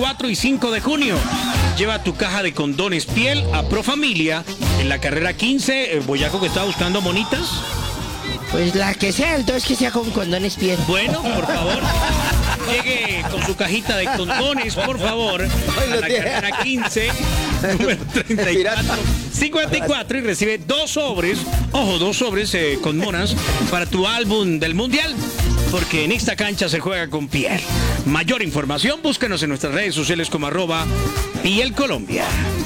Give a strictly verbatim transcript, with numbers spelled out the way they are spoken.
cuatro y cinco de junio. Lleva tu caja de condones piel a Profamilia en la carrera quince. El boyaco que está buscando monitas. Pues la que sea, el todo es que sea con condones piel. Bueno, por favor, llegue con su cajita de condones, por favor, a la carrera quince, número treinta y cuatro cincuenta y cuatro y recibe dos sobres, ojo, dos sobres eh, con monas para tu álbum del Mundial. Porque en esta cancha se juega con piel. Mayor información, búscanos en nuestras redes sociales como arroba Piel Colombia.